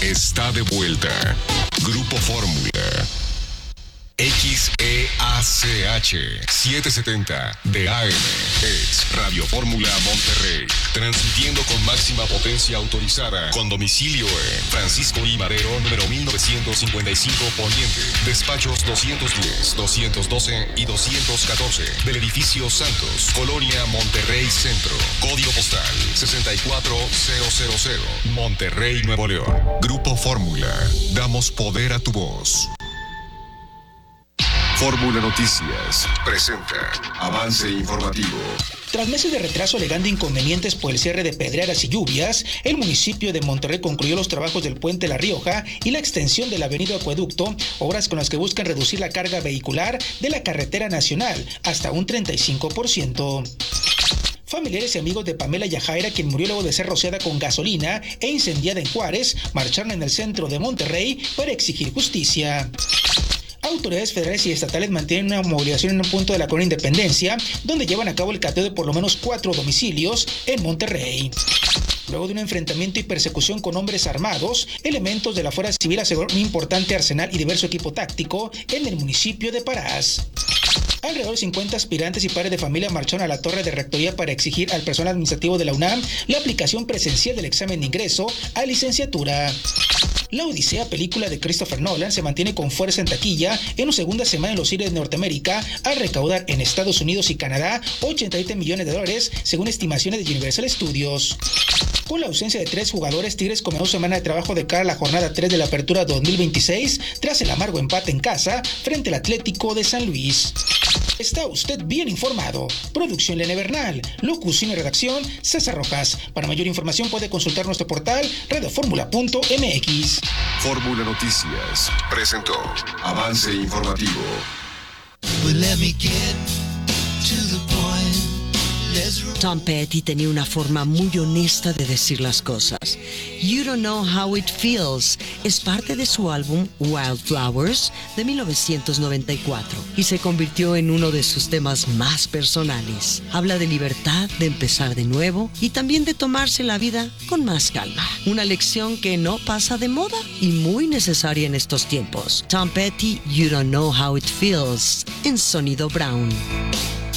está de vuelta. Grupo Fórmula. XEACH 770 de AM es Radio Fórmula Monterrey, transmitiendo con máxima potencia autorizada, con domicilio en Francisco I. Madero, número 1955 Poniente, despachos 210, 212 y 214 del edificio Santos, Colonia Monterrey Centro, código postal 64000, Monterrey, Nuevo León. Grupo Fórmula, damos poder a tu voz. Fórmula Noticias presenta avance informativo. Tras meses de retraso alegando inconvenientes por el cierre de pedreras y lluvias, el municipio de Monterrey concluyó los trabajos del puente La Rioja y la extensión de la avenida Acueducto, obras con las que buscan reducir la carga vehicular de la carretera nacional hasta un 35%. Familiares y amigos de Pamela Yajaira, quien murió luego de ser rociada con gasolina e incendiada en Juárez, marcharon en el centro de Monterrey para exigir justicia. Autoridades federales y estatales mantienen una movilización en un punto de la Colonia Independencia, donde llevan a cabo el cateo de por lo menos 4 domicilios en Monterrey. Luego de un enfrentamiento y persecución con hombres armados, elementos de la Fuerza Civil aseguraron un importante arsenal y diverso equipo táctico en el municipio de Parás. Alrededor de 50 aspirantes y padres de familia marcharon a la torre de rectoría para exigir al personal administrativo de la UNAM la aplicación presencial del examen de ingreso a licenciatura. La Odisea, película de Christopher Nolan, se mantiene con fuerza en taquilla en su segunda semana en los cines de Norteamérica, al recaudar en Estados Unidos y Canadá $87 millones, según estimaciones de Universal Studios. Con la ausencia de 3 jugadores, Tigres comenzó semana de trabajo de cara a la jornada 3 de la Apertura 2026, tras el amargo empate en casa frente al Atlético de San Luis. Está usted bien informado. Producción Lene Bernal, locución y redacción César Rojas. Para mayor información puede consultar nuestro portal radioformula.mx. Fórmula Noticias presentó avance informativo. Well, let me get to the point. Tom Petty tenía una forma muy honesta de decir las cosas. You Don't Know How It Feels es parte de su álbum Wildflowers de 1994 y se convirtió en uno de sus temas más personales. Habla de libertad, de empezar de nuevo y también de tomarse la vida con más calma. Una lección que no pasa de moda y muy necesaria en estos tiempos. Tom Petty, You Don't Know How It Feels, en Sonido Brown.